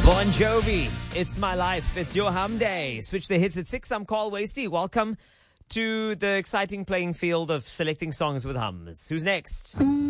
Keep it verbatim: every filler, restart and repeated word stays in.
Bon Jovi, It's My Life, it's your hum day. Switch the hits at six. I'm Carl Wasty. Welcome to the exciting playing field of selecting songs with hums. Who's next? Mm.